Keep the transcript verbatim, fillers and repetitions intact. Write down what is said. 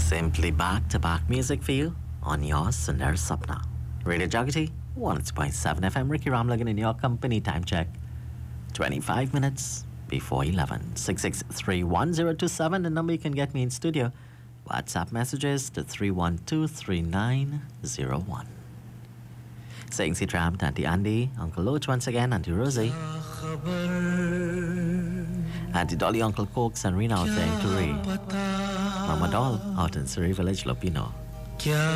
Simply back-to-back music for you on your Sundar Sapna. Radio Jagati, one oh two point seven F M. Ricky Ramlagan in your company. Time check, twenty-five minutes before eleven. six six three one zero two seven, the number you can get me in studio. WhatsApp messages to three one two three nine zero one. Saying si Tram, Auntie Andy, Uncle Loach once again, Auntie Rosie, Auntie Dolly, Uncle Cokes, and Rena out there in Turi. Mama Doll out in Surrey Village, Lopino.